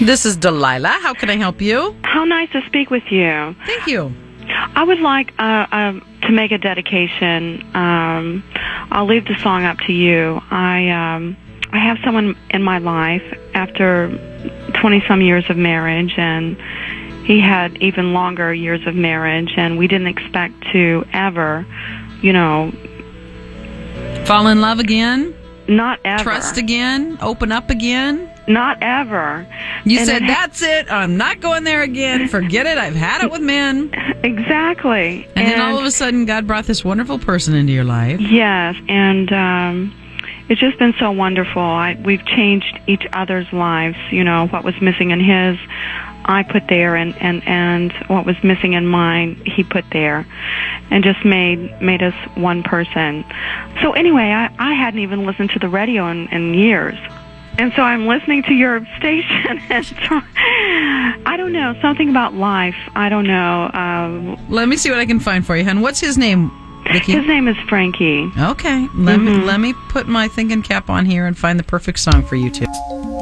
This is Delilah. How can I help you? How nice to speak with you. Thank you. I would like to make a dedication. I'll leave the song up to you. I have someone in my life after 20-some years of marriage, and he had even longer years of marriage, and we didn't expect to ever, Fall in love again? Not ever. Trust again? Open up again? Not ever. You said, that's it. I'm not going there again. Forget it. I've had it with men. Exactly. And then all of a sudden, God brought this wonderful person into your life. Yes, and it's just been so wonderful. We've changed each other's lives. What was missing in his, I put there, and what was missing in mine, he put there, and just made us one person. So anyway, I hadn't even listened to the radio in years. And so I'm listening to your station, and so, I don't know, something about life. I don't know. Let me see what I can find for you, hon. What's his name, Vicki? His name is Frankie. Okay. Let me put my thinking cap on here and find the perfect song for you two.